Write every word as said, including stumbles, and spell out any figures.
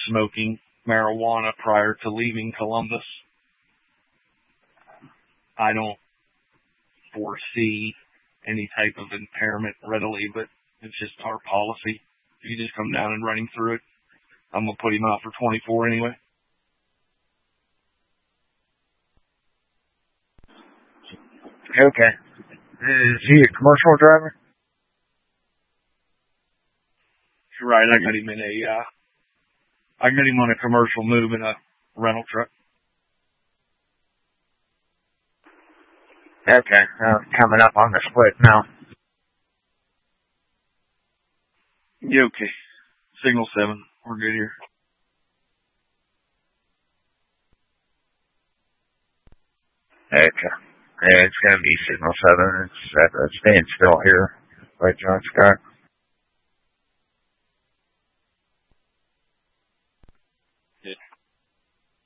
smoking marijuana prior to leaving Columbus. I don't foresee any type of impairment readily, but it's just our policy. If you just come down and run him through it, I'm going to put him out for twenty-four anyway. Okay. Is he a commercial driver? Right, I got him in a, uh, I got him on a commercial move in a rental truck. Okay, uh, coming up on the split now. Yeah, okay. Signal seven. We're good here. Okay. Yeah, it's going to be Signal seven. It's at a standstill here by John Scott.